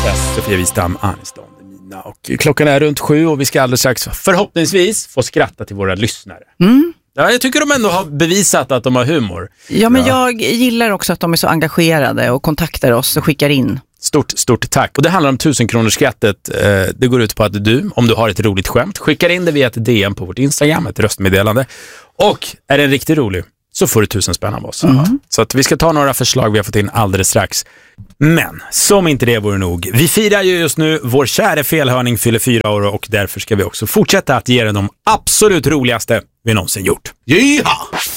prinsess Sofia Wistam, Aniston, Mina. Och klockan är runt 7 och vi ska alldeles strax förhoppningsvis få skratta till våra lyssnare. Ja, jag tycker de ändå har bevisat att de har humor. Ja, men jag gillar också att de är så engagerade och kontaktar oss och skickar in. Stort tack. Och det handlar om 1000-kronorsskattet. Det går ut på att du, om du har ett roligt skämt, skickar in det via ett DM på vårt Instagram, ett röstmeddelande. Och är den riktigt rolig så får du 1000 spänn av oss. Så att vi ska ta några förslag vi har fått in alldeles strax. Men som inte det vore nog. Vi firar ju just nu vår kära felhörning fyller 4 år och därför ska vi också fortsätta att ge den de absolut roligaste vi någonsin gjort. Yeehaw!